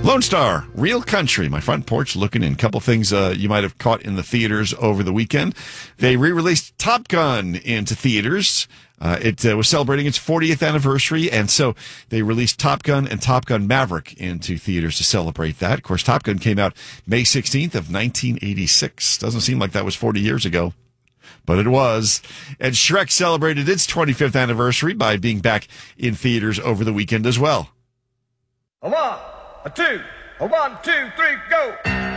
Lone Star, Real Country, my front porch looking in. A couple things you might have caught in the theaters over the weekend. They re-released Top Gun into theaters. It was celebrating its 40th anniversary, and so they released Top Gun and Top Gun Maverick into theaters to celebrate that. Of course, Top Gun came out May 16th of 1986. Doesn't seem like that was 40 years ago, but it was. And Shrek celebrated its 25th anniversary by being back in theaters over the weekend as well. A one, a two, a 1, 2, 3, go!